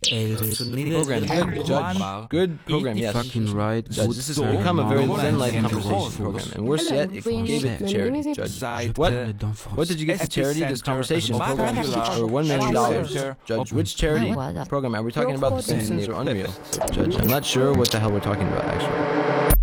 Program, good, Judge. Good program, yes. Fucking right. Judge, this has become a very Zen-like conversation program, and worse yet, if you gave it to charity, Judge. What did you get for charity? This conversation program for $1 million, Judge. Which charity program are we talking about? The Simpsons or Unreal, Judge? I'm not sure what the hell we're talking about, actually.